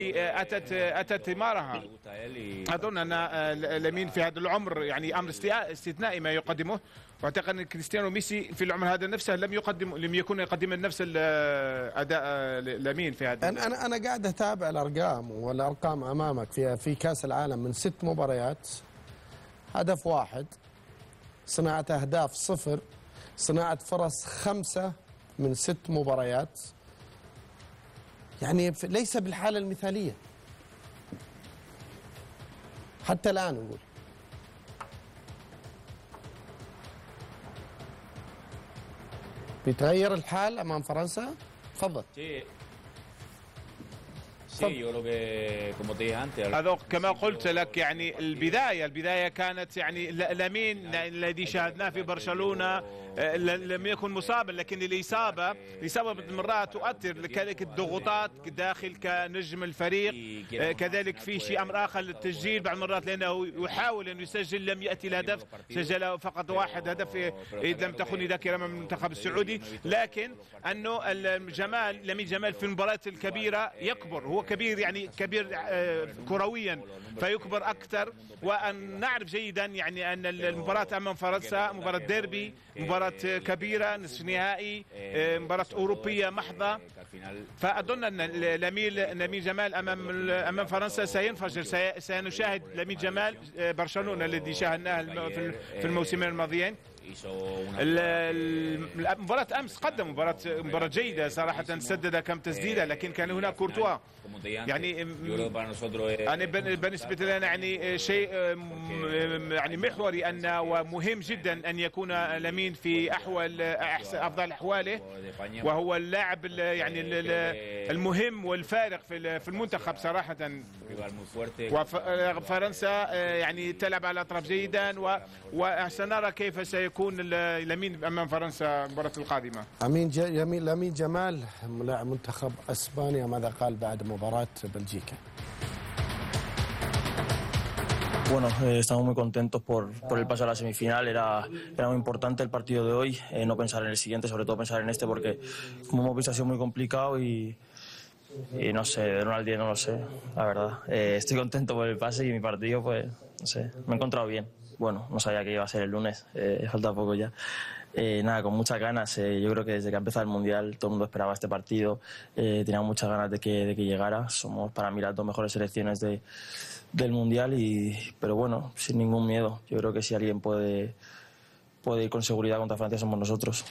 أتت ثمارها. أظن أن لامين في هذا العمر يعني أمر استثنائي ما يقدمه، واعتقد أن كريستيانو ميسي في العمر هذا نفسه لم يكن يقدم نفس الأداء لامين في هذا. أنا قاعد أتابع الأرقام، والأرقام أمامك في كأس العالم من 6 مباريات هدف 1، صناعة أهداف 0، صناعة فرص 5 من 6 مباريات. يعني ليس بالحالة المثالية حتى الآن. نقول بيتغير الحال أمام فرنسا. تفضل. هذا كما قلت لك، يعني البداية كانت يعني لامين الذي شاهدناه في برشلونة لم يكن مصابا، لكن الإصابة بالمرات تؤثر، كذلك الضغوطات داخل كنجم الفريق، كذلك في شيء أمر آخر للتسجيل بعض المرات، لأنه يحاول أن يسجل لم يأتي الهدف، سجل فقط 1 هدف إذا لم تخني ذاكرة من المنتخب السعودي. لكن أنه لامين جمال في المباريات الكبيرة يكبر، هو كبير، يعني كبير كرويا فيكبر أكثر. وأن نعرف جيدا يعني أن المباراة أمام فرنسا مباراة ديربي، مباراة كبيرة، نصف نهائي، مباراة أوروبية محضة. فأظن أن لامين جمال أمام فرنسا سينفجر. سنشاهد لامين جمال برشلونة الذي شاهدناه في الموسمين الماضيين. مباراة أمس قدم مباراة جيدة صراحة، سدد كم تسديدة، لكن كان هناك كورتوا. يعني أنا بالنسبة لنا يعني شيء يعني محوري أن ومهم جدا أن يكون لامين في أفضل أحواله، وهو اللاعب يعني المهم والفارق في المنتخب صراحة. وفرنسا يعني تلعب على أطراف جيدا، وسنرى كيف سيكون لامين أمام فرنسا المباراة القادمة. لامين جمال لاعب منتخب أسبانيا ماذا قال بعد مباراة بلجيكا؟ Bueno, estamos muy contentos por el paso a la semifinal. Era muy importante el partido de hoy, no pensar en el siguiente, sobre todo pensar en este, porque como hemos visto ha sido muy complicado y no sé, de 1 al 10 no lo sé, la verdad. Estoy contento por el pase y mi partido, pues, no sé, me he encontrado bien. Bueno, no sabía que iba a ser el lunes, falta poco ya. Nada, con muchas ganas. Yo creo que desde que ha empezado el Mundial todo el mundo esperaba este partido, tenía muchas ganas de que llegara. Somos para mí las 2 mejores selecciones del Mundial, pero bueno, sin ningún miedo. Yo creo que si alguien puede ir con seguridad contra Francia somos nosotros.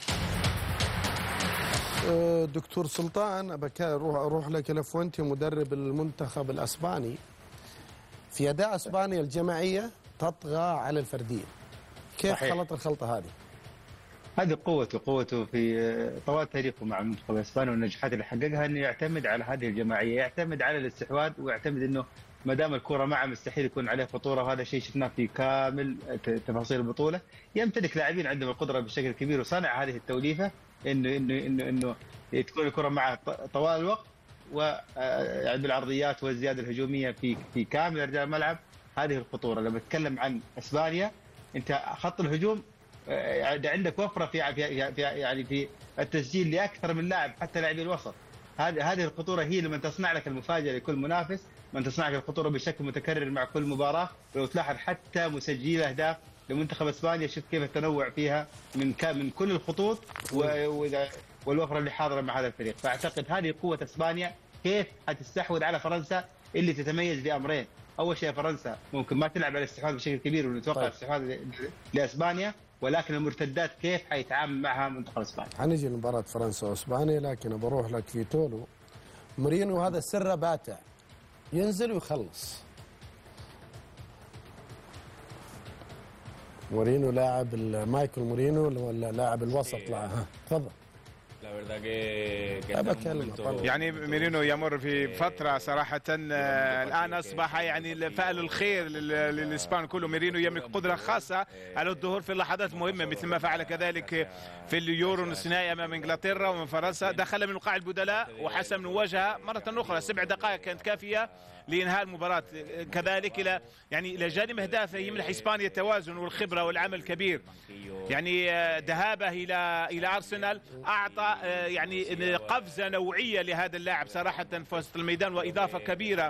دكتور سلطان، أروح لك لفوينتي مدرب المنتخب الأسباني. في أداء أسبانيا الجماعية تطغى على الفردية، كيف خلط الخلطة هذه؟ هذه قوته في طوال تاريخه مع المنتخب الاسباني والنجاحات اللي حققها، انه يعتمد على هذه الجماعيه، يعتمد على الاستحواذ، ويعتمد انه ما دام الكره معه مستحيل يكون عليه خطوره، وهذا شيء شفناه في كامل تفاصيل البطوله. يمتلك لاعبين عندهم القدره بشكل كبير، وصنع هذه التوليفه انه تكون الكره معه طوال الوقت، ويعني بالعرضيات والزياده الهجوميه في كامل ارجاء الملعب. هذه الخطوره. لما نتكلم عن اسبانيا، انت خط الهجوم عندك وفره في التسجيل لاكثر من لاعب، حتى لاعبي الوسط. هذه الخطوره هي من تصنع لك المفاجاه لكل منافس، من تصنع لك الخطوره بشكل متكرر مع كل مباراه. ولو تلاحظ حتى مسجلي الاهداف لمنتخب اسبانيا، شوف كيف التنوع فيها من كل الخطوط، والوفره اللي حاضره مع هذا الفريق. فاعتقد هذه قوه اسبانيا، كيف حتستحوذ على فرنسا اللي تتميز بامرين. اول شيء فرنسا ممكن ما تلعب على الاستحواذ بشكل كبير، ونتوقع الاستحواذ لاسبانيا، ولكن المرتدات كيف حيتعامل معها منتخب اسبانيا. حنجي لمباراة فرنسا واسبانيا، لكن بروح لك في تولو. مورينيو هذا سره باتع، ينزل ويخلص. مورينيو لاعب مايكل مورينيو ولا لاعب الوسط؟ تفضل. يعني مورينيو يمر في فترة صراحة الآن أصبح يعني فاعل الخير للإسبان كله. مورينيو يملك قدرة خاصة على الظهور في اللحظات المهمة، مثل ما فعل كذلك في اليورو الثنائي أمام إنجلترا ومن فرنسا. دخل من قاع البدلاء وحسم من وجهه مرة أخرى. 7 دقائق كانت كافية لإنهاء المباراة. كذلك إلى جانب أهدافه يمنح إسبانيا التوازن والخبرة والعمل الكبير. يعني ذهابه إلى أرسنال أعطى يعني قفزة نوعية لهذا اللاعب صراحة في وسط الميدان وإضافة كبيرة